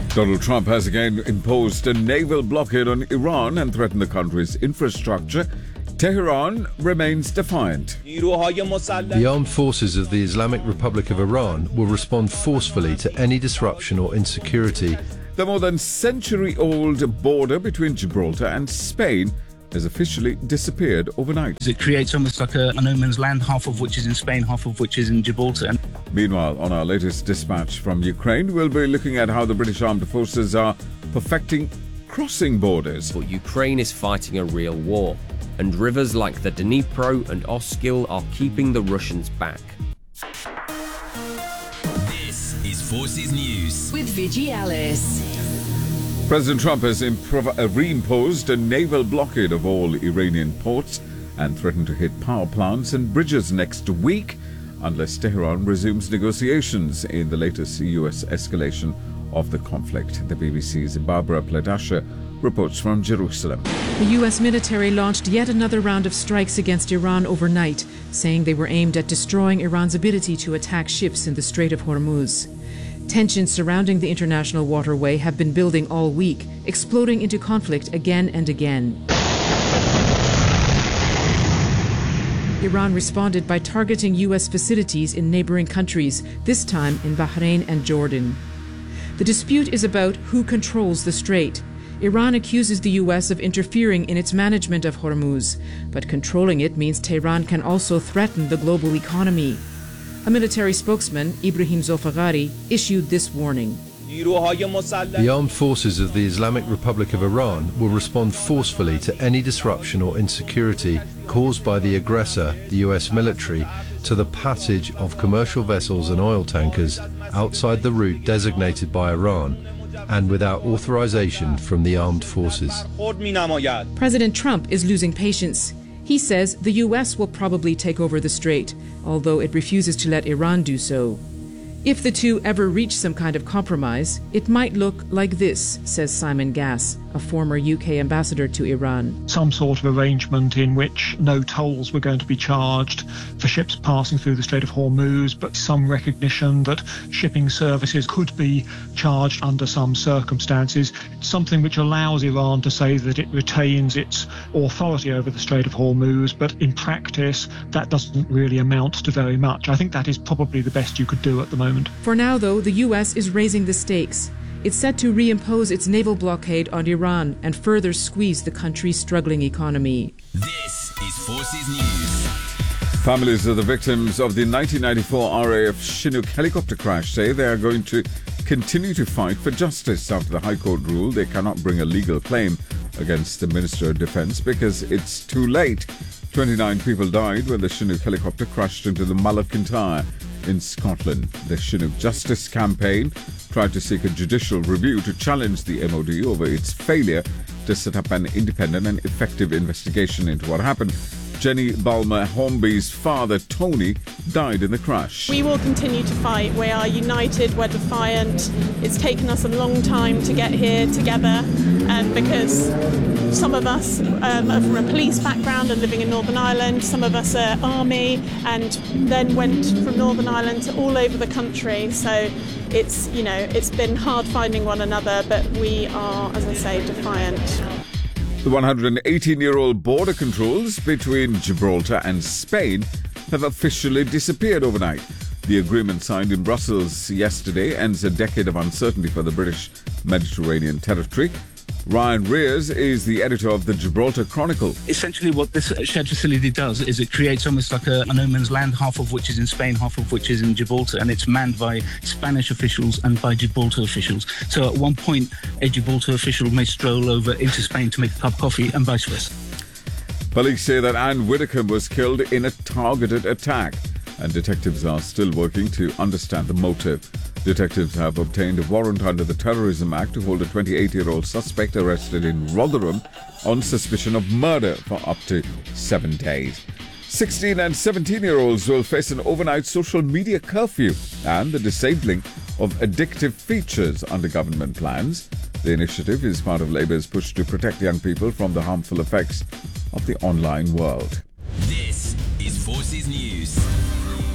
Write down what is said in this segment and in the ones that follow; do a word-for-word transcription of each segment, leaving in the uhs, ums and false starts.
Donald Trump has again imposed a naval blockade on Iran and threatened the country's infrastructure. Tehran remains defiant. The armed forces of the Islamic Republic of Iran will respond forcefully to any disruption or insecurity. The more than century-old border between Gibraltar and Spain has officially disappeared overnight. It creates almost like a, a no man's land, half of which is in Spain, half of which is in Gibraltar. Meanwhile, on our latest dispatch from Ukraine, we'll be looking at how the British Armed Forces are perfecting crossing borders. But Ukraine is fighting a real war, and rivers like the Dnipro and Oskil are keeping the Russians back. This is Forces News with Vigi Alice. President Trump has improv- uh, reimposed a naval blockade of all Iranian ports and threatened to hit power plants and bridges next week unless Tehran resumes negotiations in the latest U S escalation of the conflict. The B B C's Barbara Pledasher reports from Jerusalem. The U S military launched yet another round of strikes against Iran overnight, saying they were aimed at destroying Iran's ability to attack ships in the Strait of Hormuz. Tensions surrounding the international waterway have been building all week, exploding into conflict again and again. Iran responded by targeting U S facilities in neighboring countries, this time in Bahrain and Jordan. The dispute is about who controls the strait. Iran accuses the U S of interfering in its management of Hormuz, but controlling it means Tehran can also threaten the global economy. A military spokesman, Ibrahim Zolfaghari, issued this warning. The armed forces of the Islamic Republic of Iran will respond forcefully to any disruption or insecurity caused by the aggressor, the U S military, to the passage of commercial vessels and oil tankers outside the route designated by Iran and without authorization from the armed forces. President Trump is losing patience. He says the U S will probably take over the strait, although it refuses to let Iran do so. If the two ever reach some kind of compromise, it might look like this, says Simon Gass, a former U K ambassador to Iran. Some sort of arrangement in which no tolls were going to be charged for ships passing through the Strait of Hormuz, but some recognition that shipping services could be charged under some circumstances, something which allows Iran to say that it retains its authority over the Strait of Hormuz, but in practice that doesn't really amount to very much. I think that is probably the best you could do at the moment. For now, though, the U S is raising the stakes. It's set to reimpose its naval blockade on Iran and further squeeze the country's struggling economy. This is Forces News. Families of the victims of the nineteen ninety-four R A F Chinook helicopter crash say they are going to continue to fight for justice after the High Court ruled they cannot bring a legal claim against the Minister of Defence because it's too late. twenty-nine people died when the Chinook helicopter crashed into the Mull of Kintyre in Scotland. The Chinook Justice Campaign tried to seek a judicial review to challenge the M O D over its failure to set up an independent and effective investigation into what happened. Jenny Balmer Hornby's father, Tony, died in the crash. We will continue to fight. We are united, we're defiant. It's taken us a long time to get here together um, because some of us um, are from a police background and living in Northern Ireland, some of us are army and then went from Northern Ireland to all over the country. So it's, you know, it's been hard finding one another, but we are, as I say, defiant. The one hundred eighteen-year-old border controls between Gibraltar and Spain have officially disappeared overnight. The agreement signed in Brussels yesterday ends a decade of uncertainty for the British Mediterranean territory. Ryan Rears is the editor of the Gibraltar Chronicle. Essentially what this shared facility does is it creates almost like a, a no man's land, half of which is in Spain, half of which is in Gibraltar, and it's manned by Spanish officials and by Gibraltar officials. So at one point, a Gibraltar official may stroll over into Spain to make a cup of coffee and vice versa. Police say that Anne Widdecombe was killed in a targeted attack, and detectives are still working to understand the motive. Detectives have obtained a warrant under the Terrorism Act to hold a twenty-eight-year-old suspect arrested in Rotherham on suspicion of murder for up to seven days. sixteen and seventeen-year-olds will face an overnight social media curfew and the disabling of addictive features under government plans. The initiative is part of Labour's push to protect young people from the harmful effects of the online world. This is Forces News.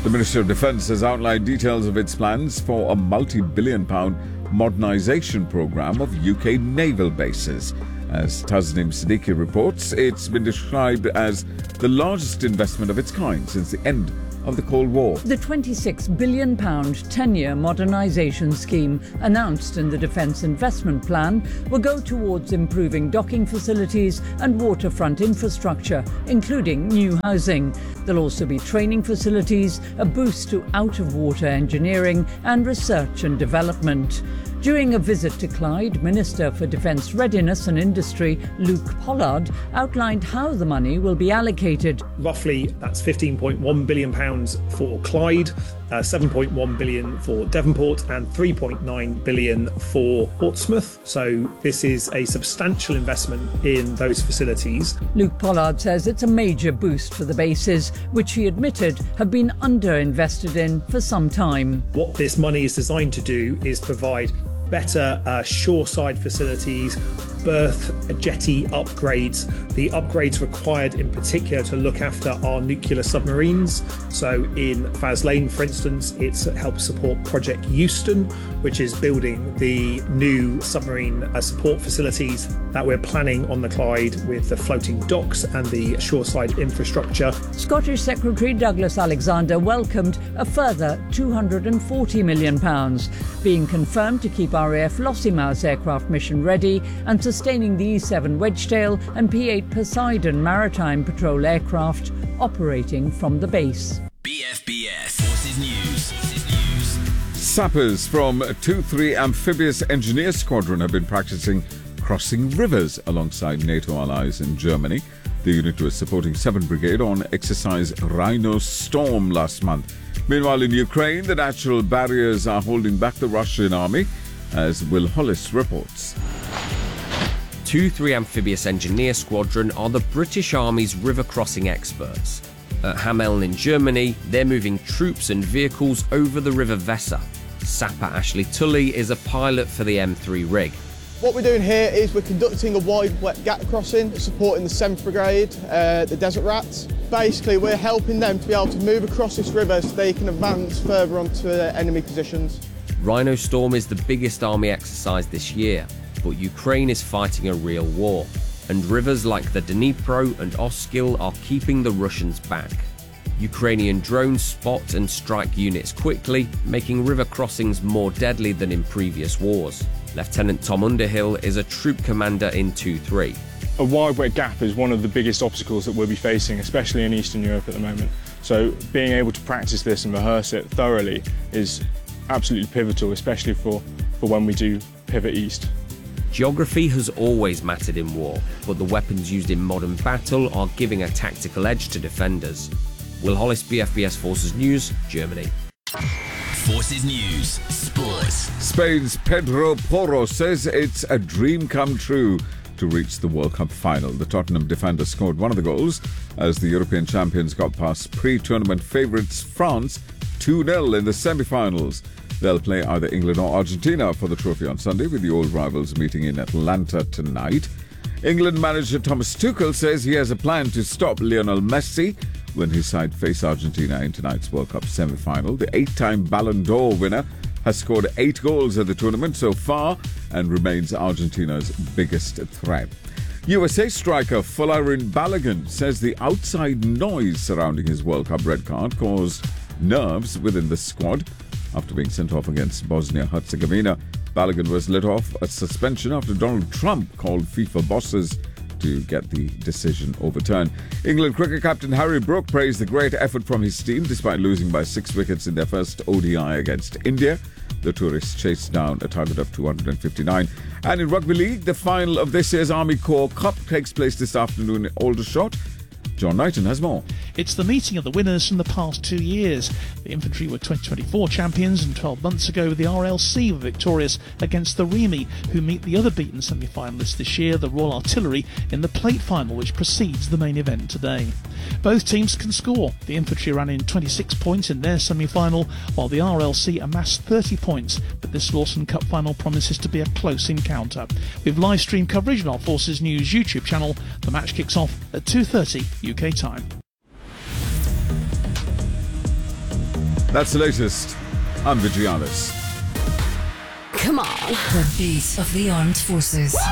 The Ministry of Defence has outlined details of its plans for a multi-billion pound modernisation programme of U K naval bases. As Tasnim Siddiqui reports, it's been described as the largest investment of its kind since the end of the Cold War. The twenty-six billion pound ten-year modernisation scheme announced in the Defence Investment Plan will go towards improving docking facilities and waterfront infrastructure, including new housing. There'll also be training facilities, a boost to out-of-water engineering and research and development. During a visit to Clyde, Minister for Defence Readiness and Industry Luke Pollard outlined how the money will be allocated. Roughly, that's fifteen point one billion pounds for Clyde, uh, seven point one billion pounds for Devonport and three point nine billion pounds for Portsmouth. So this is a substantial investment in those facilities. Luke Pollard says it's a major boost for the bases, which he admitted have been under-invested in for some time. What this money is designed to do is provide better uh, shoreside facilities, berth jetty upgrades, the upgrades required in particular to look after our nuclear submarines. So in Faslane, for instance, it helps support Project Euston, which is building the new submarine uh, support facilities that we're planning on the Clyde with the floating docks and the shoreside infrastructure. Scottish Secretary Douglas Alexander welcomed a further two hundred forty million pounds, being confirmed to keep R A F Lossiemouth aircraft mission ready and sustaining the E seven Wedgetail and P eight Poseidon maritime patrol aircraft operating from the base. B F B S Forces News. Forces News. Sappers from two three Amphibious Engineer Squadron have been practicing crossing rivers alongside NATO allies in Germany. The unit was supporting seventh Brigade on exercise Rhino Storm last month. Meanwhile, in Ukraine, the natural barriers are holding back the Russian army, as Will Hollis reports. two three Amphibious Engineer Squadron are the British Army's river crossing experts. At Hameln in Germany, they're moving troops and vehicles over the River Weser. Sapper Ashley Tully is a pilot for the M three rig. What we're doing here is we're conducting a wide wet gap crossing, supporting the seventh Brigade, uh, the Desert Rats. Basically, we're helping them to be able to move across this river so they can advance further onto uh, enemy positions. Rhino Storm is the biggest army exercise this year, but Ukraine is fighting a real war, and rivers like the Dnipro and Oskil are keeping the Russians back. Ukrainian drones spot and strike units quickly, making river crossings more deadly than in previous wars. Lieutenant Tom Underhill is a troop commander in two three. A wide wet gap is one of the biggest obstacles that we'll be facing, especially in Eastern Europe at the moment. So being able to practice this and rehearse it thoroughly is absolutely pivotal, especially for, for when we do pivot east. Geography has always mattered in war, but the weapons used in modern battle are giving a tactical edge to defenders. Will Hollis, B F B S Forces News, Germany. Forces News, Sports. Spain's Pedro Porro says it's a dream come true to reach the World Cup final. The Tottenham defender scored one of the goals as the European champions got past pre-tournament favourites France two nil in the semi-finals. They'll play either England or Argentina for the trophy on Sunday, with the old rivals meeting in Atlanta tonight. England manager Thomas Tuchel says he has a plan to stop Lionel Messi when his side face Argentina in tonight's World Cup semi-final. The eight-time Ballon d'Or winner has scored eight goals at the tournament so far and remains Argentina's biggest threat. U S A striker Folarin Balogun says the outside noise surrounding his World Cup red card caused nerves within the squad. After being sent off against Bosnia-Herzegovina, Balogun was let off a suspension after Donald Trump called FIFA bosses to get the decision overturned. England cricket captain Harry Brook praised the great effort from his team despite losing by six wickets in their first O D I against India. The tourists chased down a target of two hundred fifty-nine. And in Rugby League, the final of this year's Army Corps Cup takes place this afternoon in Aldershot. John Knighton has more. It's the meeting of the winners from the past two years. The infantry were twenty twenty-four champions, and twelve months ago the R L C were victorious against the Remy, who meet the other beaten semi-finalists this year, the Royal Artillery, in the plate final which precedes the main event today. Both teams can score. The infantry ran in twenty-six points in their semi-final, while the R L C amassed thirty points, but this Lawson Cup final promises to be a close encounter. With live stream coverage on our Forces News YouTube channel, the match kicks off at two thirty U K time. That's the latest. I'm Vigianis. Come on. The beat of the armed forces.